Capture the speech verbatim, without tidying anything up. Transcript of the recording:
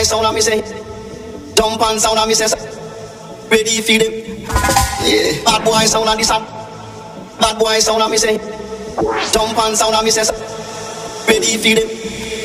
boy sound of me say. Jump and sound of me say. Ready for them. Yeah. Bad boy sound of this up. Bad boy sound of me say. Jump and sound of me say. Ready for them.